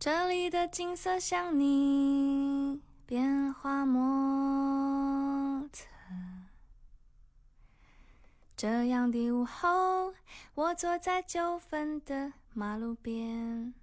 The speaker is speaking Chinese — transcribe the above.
这里的景色像你变化莫测，这样的午后，我坐在9分的马路边，